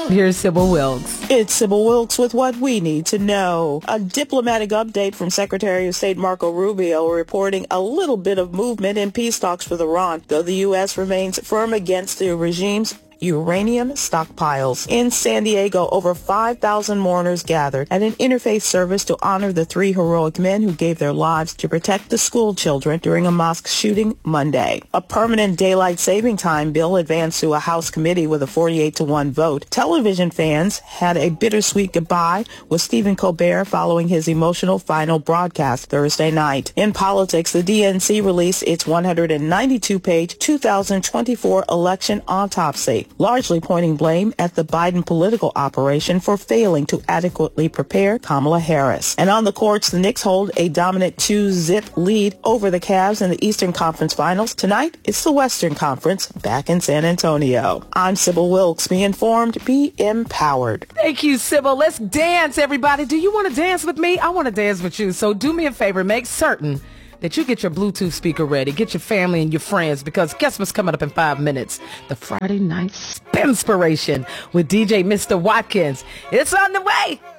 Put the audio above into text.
Here's Sybil Wilkes. It's Sybil Wilkes with what we need to know. A diplomatic update from Secretary of State Marco Rubio reporting a little bit of movement in peace talks with Iran, though the U.S. remains firm against the regime's uranium stockpiles. In San Diego, over 5,000 mourners gathered at an interfaith service to honor the 3 heroic men who gave their lives to protect the school children during a mosque shooting Monday. A permanent daylight saving time bill advanced to a House committee with a 48-1 vote. Television fans had a bittersweet goodbye with Stephen Colbert following his emotional final broadcast Thursday night. In politics, the DNC released its 192-page 2024 election autopsy, largely pointing blame at the Biden political operation for failing to adequately prepare Kamala Harris. And on the courts, the Knicks hold a dominant 2-zip lead over the Cavs in the Eastern Conference Finals. Tonight, it's the Western Conference back in San Antonio. I'm Sybil Wilkes. Be informed, be empowered. Thank you, Sybil. Let's dance, everybody. Do you want to dance with me? I want to dance with you. So do me a favor. Make certain that you get your Bluetooth speaker ready. Get your family and your friends, because guess what's coming up in 5 minutes? The Friday Night Spinspiration with DJ Mr. Watkins. It's on the way.